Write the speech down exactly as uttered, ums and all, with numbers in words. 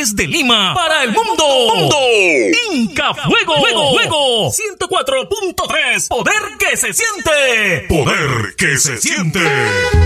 desde Lima para el mundo. Mundo. Inca Fuego. Fuego. Fuego. ciento cuatro punto tres. Poder que se siente. Poder que se siente.